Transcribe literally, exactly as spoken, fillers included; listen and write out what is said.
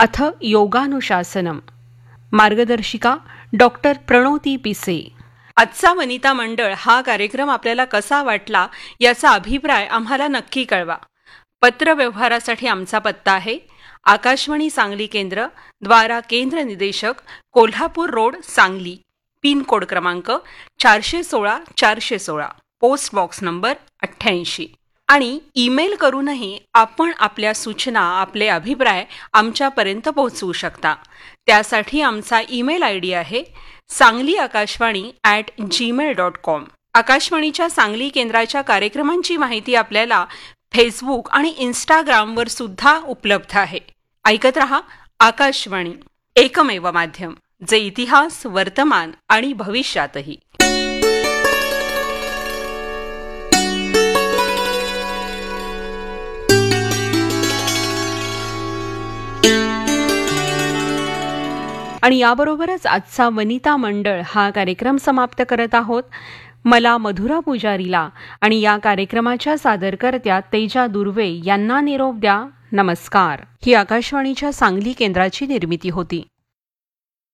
अथ योगानुशासनम. मार्गदर्शिका डॉक्टर प्रणोती पिसे. आजचा वनिता मंडळ हा कार्यक्रम आपल्याला कसा वाटला याचा अभिप्राय आम्हाला नक्की कळवा. पत्र व्यवहारासाठी आमचा पत्ता आहे आकाशवाणी सांगली केंद्र, द्वारा केंद्र निदेशक, Kolhapur road, Sangli. Pin code क्रमांक चारशे सोळा चारशे सोळा, पोस्ट बॉक्स नंबर अठ्ठ्याऐंशी. आणि ईमेल करूनही आपण आपल्या सूचना, आपले अभिप्राय आमच्यापर्यंत पोहोचवू शकता. त्यासाठी आमचा ईमेल आय डी आहे Sangli Akashvani at Gmail dot com. आकाशवाणीच्या सांगली केंद्राच्या कार्यक्रमांची माहिती आपल्याला फेसबुक आणि इन्स्टाग्रामवर सुद्धा उपलब्ध आहे. ऐकत रहा आकाशवाणी, एकमेव माध्यम जे इतिहास, वर्तमान आणि भविष्यातही. आणि याबरोबरच आजचा वनिता मंडळ हा कार्यक्रम समाप्त करत आहोत. मला मधुरा पुजारीला आणि या कार्यक्रमाच्या सादरकर्त्या तेजा दुर्वे यांना निरोप द्या. नमस्कार. ही आकाशवाणीच्या सांगली केंद्राची निर्मिती होती.